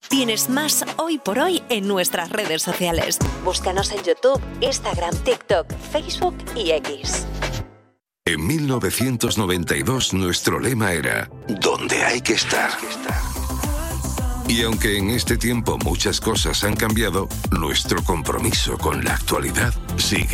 Tienes más Hoy por Hoy en nuestras redes sociales. Búscanos en YouTube, Instagram, TikTok, Facebook y X. En 1992 nuestro lema era «Donde hay que estar». Y aunque en este tiempo muchas cosas han cambiado, nuestro compromiso con la actualidad sigue.